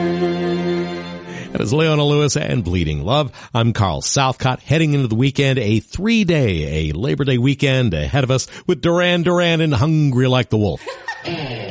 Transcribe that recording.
That is Leona Lewis and Bleeding Love. I'm Carl Southcott, heading into the weekend, a Labor Day weekend ahead of us with Duran Duran and Hungry Like the Wolf.